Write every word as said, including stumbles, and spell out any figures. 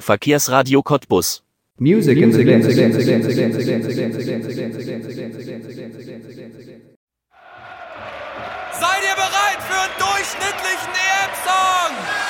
Verkehrsradio Cottbus. Music in the Game. Seid ihr bereit für einen durchschnittlichen E M-Song?